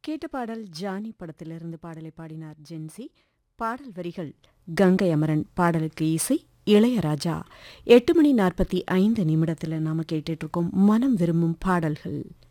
கேட்ட பாடல் ஜானி படத்திலிருந்து பாடலை பாடினார் ஜென்சி. பாடல் வரிகள் கங்கை அமரன், பாடலுக்கு இசை இளையராஜா. 8:45 நாம கேட்டுட்டு இருக்கோம் மனம் விரும்பும் பாடல்கள்.